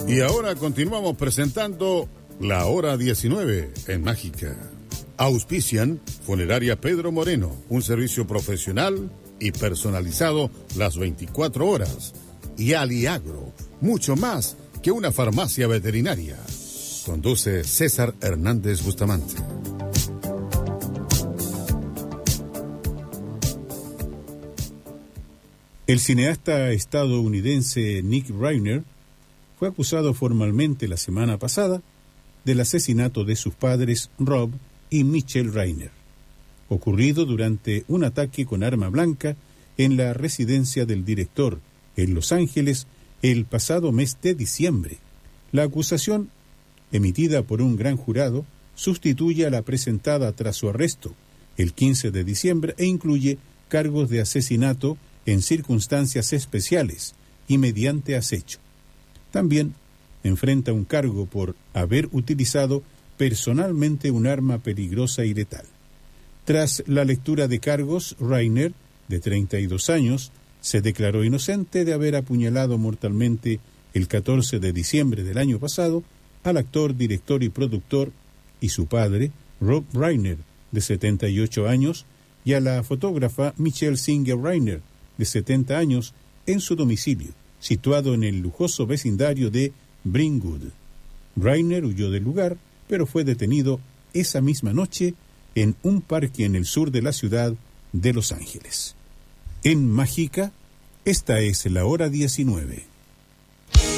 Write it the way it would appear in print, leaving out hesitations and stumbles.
Y ahora continuamos presentando La Hora 19 en Mágica. Auspician Funeraria Pedro Moreno, un servicio profesional y personalizado las 24 horas. Y Aliagro, mucho más que una farmacia veterinaria. Conduce César Hernández Bustamante. El cineasta estadounidense Nick Reiner fue acusado formalmente la semana pasada del asesinato de sus padres Rob y Michelle Reiner, ocurrido durante un ataque con arma blanca en la residencia del director en Los Ángeles el pasado mes de diciembre. La acusación, emitida por un gran jurado, sustituye a la presentada tras su arresto el 15 de diciembre e incluye cargos de asesinato en circunstancias especiales y mediante acecho. También enfrenta un cargo por haber utilizado personalmente un arma peligrosa y letal. Tras la lectura de cargos, Reiner, de 32 años, se declaró inocente de haber apuñalado mortalmente el 14 de diciembre del año pasado al actor, director y productor y su padre, Rob Reiner, de 78 años, y a la fotógrafa Michelle Singer Reiner, de 70 años, en su domicilio, situado en el lujoso vecindario de Brentwood. Reiner huyó del lugar, pero fue detenido esa misma noche en un parque en el sur de la ciudad de Los Ángeles. En Mágica, esta es la hora 19.